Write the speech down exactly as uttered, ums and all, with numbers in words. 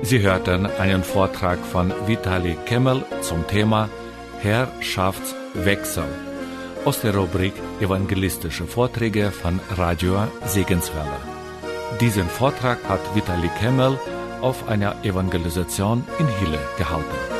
Sie hörten einen Vortrag von Vitali Kemmel zum Thema Herrschaftswechsel aus der Rubrik Evangelistische Vorträge von Radio Segenswelle. Diesen Vortrag hat Vitali Kemmel auf einer Evangelisation in Hille gehalten.